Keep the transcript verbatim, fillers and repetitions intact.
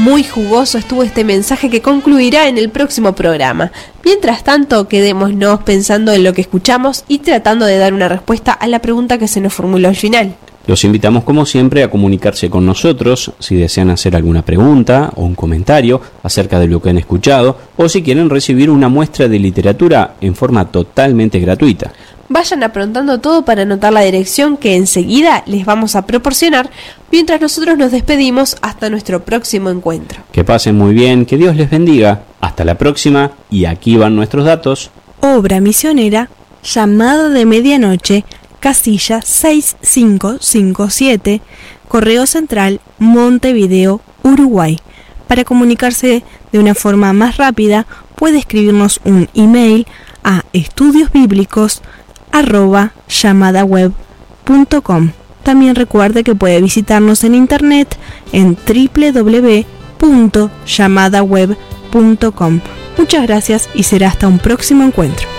muy jugoso estuvo este mensaje que concluirá en el próximo programa. Mientras tanto, quedémonos pensando en lo que escuchamos y tratando de dar una respuesta a la pregunta que se nos formuló al final. Los invitamos como siempre a comunicarse con nosotros si desean hacer alguna pregunta o un comentario acerca de lo que han escuchado o si quieren recibir una muestra de literatura en forma totalmente gratuita. Vayan aprontando todo para anotar la dirección que enseguida les vamos a proporcionar mientras nosotros nos despedimos hasta nuestro próximo encuentro. Que pasen muy bien, que Dios les bendiga. Hasta la próxima y aquí van nuestros datos. Obra misionera, Llamada de Medianoche, casilla seis cinco cinco siete, Correo Central, Montevideo, Uruguay. Para comunicarse de una forma más rápida, puede escribirnos un email a estudiosbíblicos arroba llamadaweb punto com. También recuerde que puede visitarnos en internet en doble u doble u doble u punto llamadaweb punto com. Muchas gracias y será hasta un próximo encuentro.